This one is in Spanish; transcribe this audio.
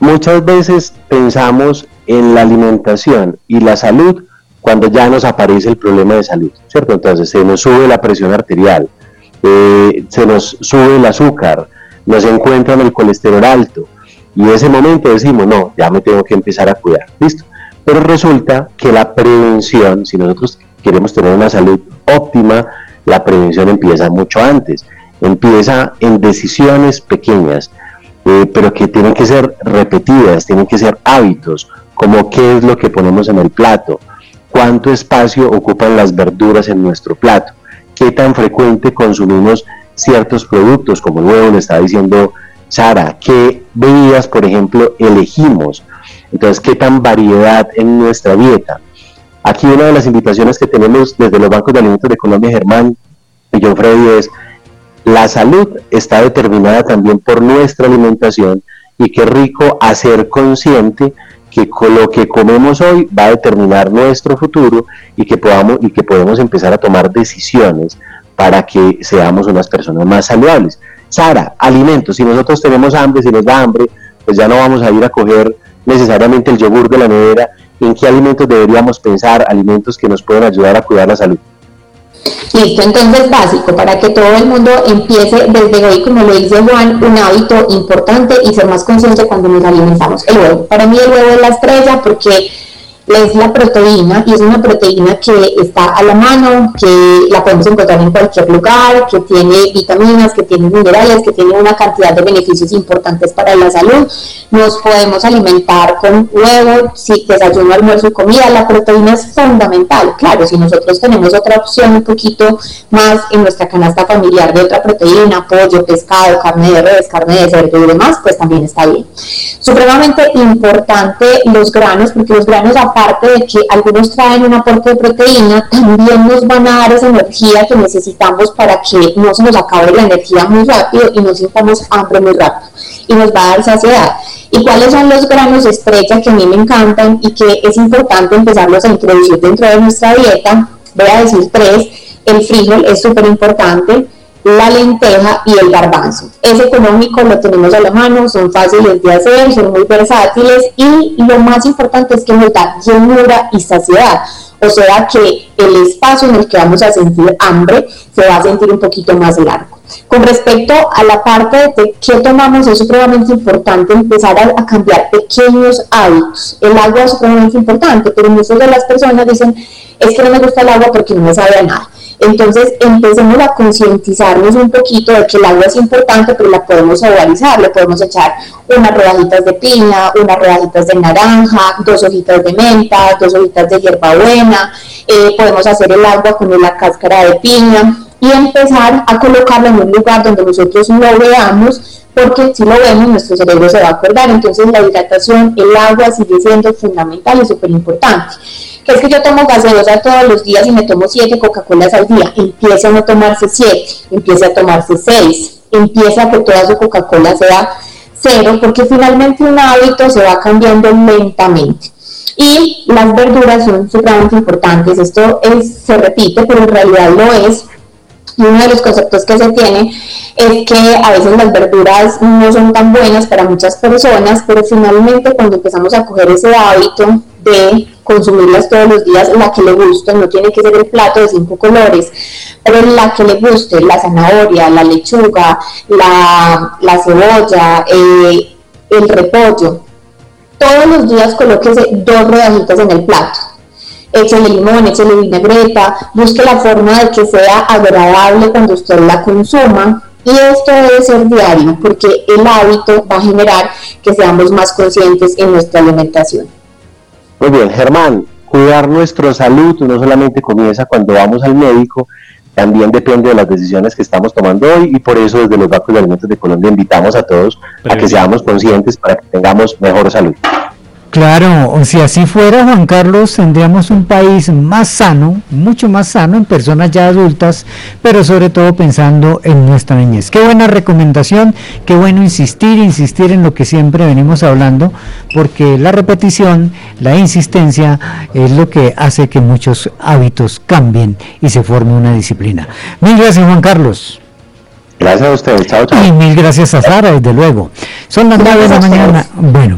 muchas veces pensamos en la alimentación y la salud cuando ya nos aparece el problema de salud, ¿cierto? Entonces se nos sube la presión arterial, se nos sube el azúcar, nos encuentran el colesterol alto, y en ese momento decimos, no, ya me tengo que empezar a cuidar, ¿listo? Pero resulta que la prevención, si nosotros queremos tener una salud óptima, la prevención empieza mucho antes, empieza en decisiones pequeñas, pero que tienen que ser repetidas, tienen que ser hábitos, como qué es lo que ponemos en el plato, cuánto espacio ocupan las verduras en nuestro plato, qué tan frecuente consumimos ciertos productos, como el huevo, le estaba diciendo Sara, qué bebidas, por ejemplo, elegimos, entonces qué tan variedad en nuestra dieta. Aquí una de las invitaciones que tenemos desde los bancos de alimentos de Colombia, Germán y John Freddy, es: la salud está determinada también por nuestra alimentación, y qué rico hacer consciente que con lo que comemos hoy va a determinar nuestro futuro, y que podemos empezar a tomar decisiones para que seamos unas personas más saludables. Sara, alimentos, si nosotros tenemos hambre, si nos da hambre, pues ya no vamos a ir a coger necesariamente el yogur de la nevera. ¿En qué alimentos deberíamos pensar? Alimentos que nos pueden ayudar a cuidar la salud. Listo, entonces básico, para que todo el mundo empiece desde hoy, como lo dice Juan, un hábito importante y ser más consciente cuando nos alimentamos. El huevo, para mí el huevo es la estrella porque es la proteína, y es una proteína que está a la mano, que la podemos encontrar en cualquier lugar, que tiene vitaminas, que tiene minerales, que tiene una cantidad de beneficios importantes para la salud. Nos podemos alimentar con huevo, si desayuno, almuerzo y comida. La proteína es fundamental. Claro, si nosotros tenemos otra opción un poquito más en nuestra canasta familiar de otra proteína, pollo, pescado, carne de res, carne de cerdo y demás, pues también está bien. Supremamente importante los granos, porque los granos, aparte de que algunos traen un aporte de proteína, también nos van a dar esa energía que necesitamos para que no se nos acabe la energía muy rápido y no sintamos hambre muy rápido, y nos va a dar saciedad. ¿Y cuáles son los granos estrella que a mí me encantan y que es importante empezarlos a introducir dentro de nuestra dieta? Voy a decir 3. El frijol es súper importante, la lenteja y el garbanzo. Es económico, lo tenemos a la mano, son fáciles de hacer, son muy versátiles, y lo más importante es que nos da llenura y saciedad. O sea que el espacio en el que vamos a sentir hambre se va a sentir un poquito más largo. Con respecto a la parte de qué tomamos, es supremamente importante empezar a cambiar pequeños hábitos. El agua es supremamente importante, pero muchas de las personas dicen, es que no me gusta el agua porque no me sabe a nada. Entonces empecemos a concientizarnos un poquito de que el agua es importante, pero la podemos saborizar, le podemos echar unas rodajitas de piña, unas rodajitas de naranja, 2 hojitas de menta, 2 hojitas de hierbabuena, podemos hacer el agua con la cáscara de piña y empezar a colocarlo en un lugar donde nosotros lo veamos, porque si lo vemos nuestro cerebro se va a acordar. Entonces la hidratación, el agua sigue siendo fundamental y súper importante. Que es que yo tomo gaseosa todos los días y me tomo 7 Coca-Colas al día. Empiece a no tomarse 7, empiece a tomarse 6, empiece a que toda su Coca-Cola sea 0, porque finalmente un hábito se va cambiando lentamente. Y las verduras son supremamente importantes. Esto se repite, pero en realidad lo es. Y uno de los conceptos que se tiene es que a veces las verduras no son tan buenas para muchas personas, pero finalmente cuando empezamos a coger ese hábito de consumirlas todos los días, la que le guste, no tiene que ser el plato de 5 colores, pero la que le guste, la zanahoria, la lechuga, la cebolla, el repollo, todos los días colóquese 2 rodajitas en el plato. Échale limón, échale vinagreta, busque la forma de que sea agradable cuando usted la consuma, y esto debe ser diario porque el hábito va a generar que seamos más conscientes en nuestra alimentación. Muy bien, Germán, cuidar nuestra salud no solamente comienza cuando vamos al médico, también depende de las decisiones que estamos tomando hoy, y por eso desde los bancos de alimentos de Colombia invitamos a todos a que seamos conscientes para que tengamos mejor salud. Claro, si así fuera, Juan Carlos, tendríamos un país más sano, mucho más sano en personas ya adultas, pero sobre todo pensando en nuestra niñez. Qué buena recomendación, qué bueno insistir en lo que siempre venimos hablando, porque la repetición, la insistencia es lo que hace que muchos hábitos cambien y se forme una disciplina. Mil gracias, Juan Carlos. Gracias a ustedes, chao, chao. Y mil gracias a Sara, desde luego. Son las 9 de la mañana. Bueno.